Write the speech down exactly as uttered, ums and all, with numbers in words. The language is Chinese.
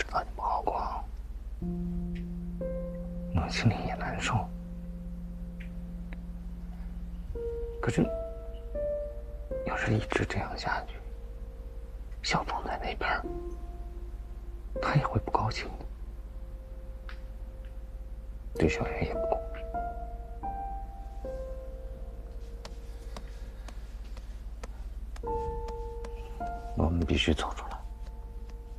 道你不好过，我心里也难受。可是，要是一直这样下去，小凤在那边，她也会不高兴的，对小月也不公平。我们必须走出来。